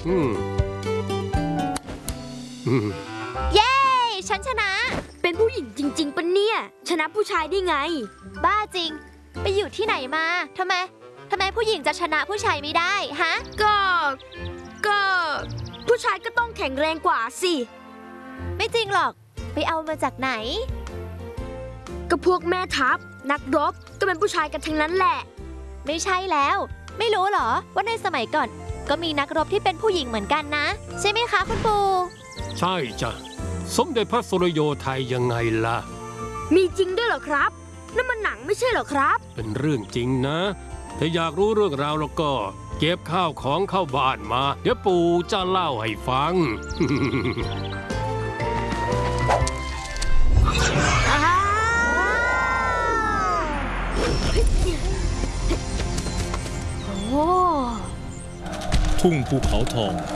เย้ฉันชนะเป็นผู้หญิงจริงๆปะเนี่ยชนะผู้ชายได้ไงบ้าจริงไปอยู่ที่ไหนมาทำไมผู้หญิงจะชนะผู้ชายไม่ได้ฮะก็ผู้ชายก็ต้องแข็งแรงกว่าสิไม่จริงหรอกไปเอามาจากไหนก็พวกแม่ทัพนักรบก็เป็นผู้ชายกันทั้งนั้นแหละไม่ใช่แล้วไม่รู้เหรอว่าในสมัยก่อนก็มีนักรบที่เป็นผู้หญิงเหมือนกันนะใช่ไหมคะคุณปู่ใช่จ้ะสมเด็จพระสุริโยไทยยังไงล่ะมีจริงด้วยเหรอครับนั่นมันหนังไม่ใช่เหรอครับเป็นเรื่องจริงนะถ้าอยากรู้เรื่องราวแล้วก็เก็บข้าวของเข้าบ้านมาเดี๋ยวปู่จะเล่าให้ฟังทุ่งภูเขาทอง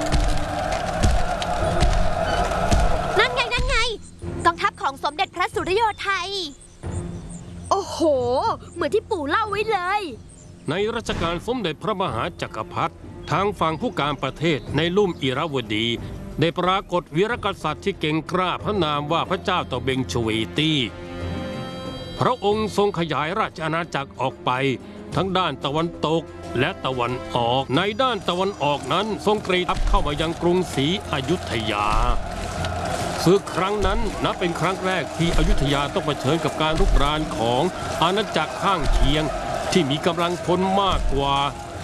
นั่นไงกองทัพของสมเด็จพระสุริโยไทยโอ้โหเหมือนที่ปู่เล่าไว้เลยในรัชกาลสมเด็จพระมหาจักรพรรดิทางฝั่งผู้การประเทศในลุ่มอิระวดีได้ปรากฏวีรกษัตริย์ที่เก่งกล้าพระนามว่าพระเจ้าเต่าเบงชเวตีพระองค์ทรงขยายราชอาณาจักรออกไปทั้งด้านตะวันตกและตะวันออกในด้านตะวันออกนั้นทรงกรีทัพเข้ามายังกรุงศรีอยุธยาศึกครั้งนั้นนับเป็นครั้งแรกที่อยุธยาต้องเผชิญกับการรุกรานของอาณาจักรข้างเคียงที่มีกำลังพลมากกว่า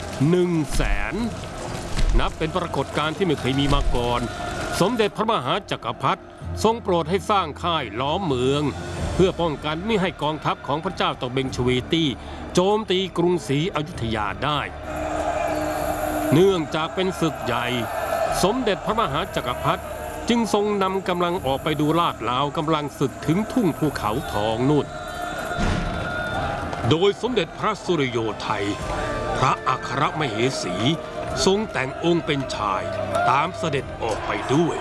100,000 นับเป็นปรากฏการณ์ที่ไม่เคยมีมาก่อนสมเด็จพระมหาจักรพรรดิทรงโปรดให้สร้างค่ายล้อมเมืองเพื่อป้องกันไม่ให้กองทัพของพระเจ้าเต่าเบงชเวตีโจมตีกรุงศรีอยุธยาได้เนื่องจากเป็นศึกใหญ่สมเด็จพระมหาจักรพรรดิจึงทรงนำกำลังออกไปดูลาดเหลากำลังศึกถึงทุ่งภูเขาทองนู่นโดยสมเด็จพระสุริโยไทยพระอัครมเหสีทรงแต่งองค์เป็นชายตามเสด็จออกไปด้วย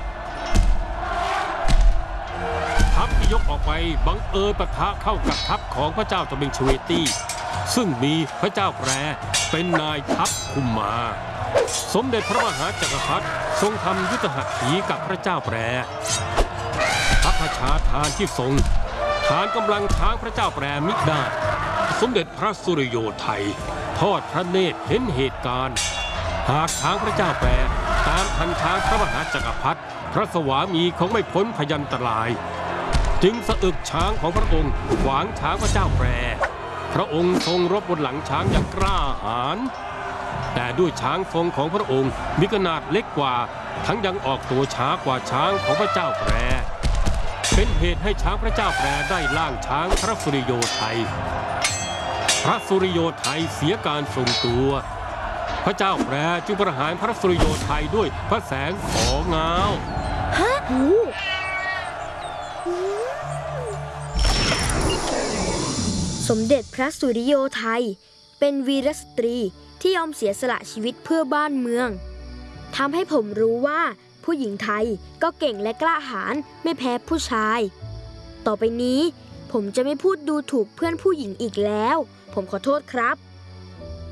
ทัพที่ยกออกไปบังเอิญปะทะเข้ากับทัพของพระเจ้าเต่าเบงชเวตีซึ่งมีพระเจ้าแปรเป็นนายทัพคุมมาสมเด็จพระมหาจักรพรรดิทรงทำยุทธหัตถีกับพระเจ้าแปรพระราชาทานที่ทรงฐานกำลังช้างพระเจ้าแปรมิได้สมเด็จพระสุริโยไทยทอดพระเนตรเห็นเหตุการณ์หากช้างพระเจ้าแปรตามทันช้างพระมหาจักรพรรดิพระสวามีคงไม่พ้นพยันตรายจึงสะอึกช้างของพระองค์ขวางช้างพระเจ้าแปรพระองค์ทรงรบบนหลังช้างอย่างกล้าหาญแต่ด้วยช้างทรงของพระองค์มีขนาดเล็กกว่าทั้งยังออกตัวช้ากว่าช้างของพระเจ้าแปรเป็นเหตุให้ช้างพระเจ้าแปรได้ล่างช้างพระสุริโยไทยพระสุริโยไทยเสียการทรงตัวพระเจ้าแปรจึงประหารพระสุริโยไทยด้วยพระแสงของเงาสมเด็จพระสุริโยไทยเป็นวีรสตรีที่ยอมเสียสละชีวิตเพื่อบ้านเมืองทำให้ผมรู้ว่าผู้หญิงไทยก็เก่งและกล้าหาญไม่แพ้ผู้ชายต่อไปนี้ผมจะไม่พูดดูถูกเพื่อนผู้หญิงอีกแล้วผมขอโทษครับ